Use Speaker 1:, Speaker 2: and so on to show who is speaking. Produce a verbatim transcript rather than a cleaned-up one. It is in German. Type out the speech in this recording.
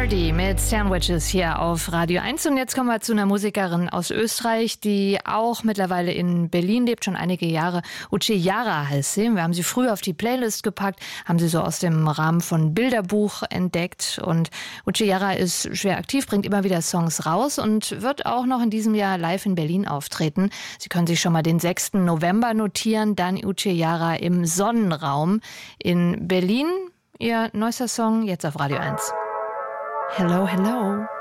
Speaker 1: Party mit Sandwiches hier auf Radio eins. Und jetzt kommen wir zu einer Musikerin aus Österreich, die auch mittlerweile in Berlin lebt, schon einige Jahre. Uche Jara heißt sie. Wir haben sie früh auf die Playlist gepackt, haben sie so aus dem Rahmen von Bilderbuch entdeckt. Und Uche Jara ist schwer aktiv, bringt immer wieder Songs raus und wird auch noch in diesem Jahr live in Berlin auftreten. Sie können sich schon mal den sechsten November notieren, dann Uche Jara im Sonnenraum in Berlin. Ihr neuester Song jetzt auf Radio eins. Hello, hello.